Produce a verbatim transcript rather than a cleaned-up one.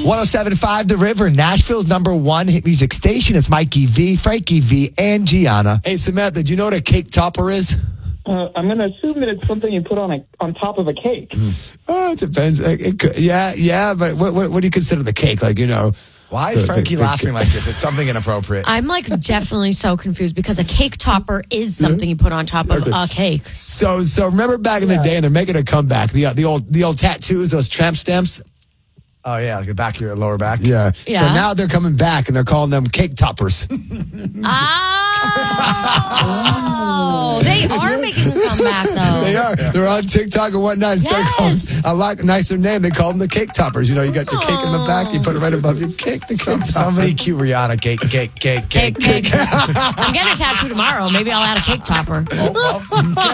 one oh seven point five The River, Nashville's number one hit music station. It's Mikey V, Frankie V, and Gianna. Hey, Samantha, do you know what a cake topper is? Uh, I'm going to assume that it's something you put on a on top of a cake. Oh, it depends. It, it could, yeah, yeah, but what, what what do you consider the cake? Like, you know. Why is the- Frankie the- the- laughing like this? It's something inappropriate. I'm like definitely so confused because a cake topper is something you put on top of a cake. So, so remember back in the day, and they're making a comeback. The the old the old tattoos, those tramp stamps. Oh, yeah, like the back of your lower back. Yeah. Yeah. So now they're coming back, and they're calling them cake toppers. Oh, they are making a comeback though. They are. They're on TikTok and whatnot. Instead of calling, Yes. I like a nicer name. They call them the cake toppers. You know, you got your cake in the back, you put it right above your cake. The cake topper. Somebody cue Rihanna. Cake, cake, cake, cake. Cake, cake. I'm getting a tattoo tomorrow. Maybe I'll add a cake topper. Oh, well.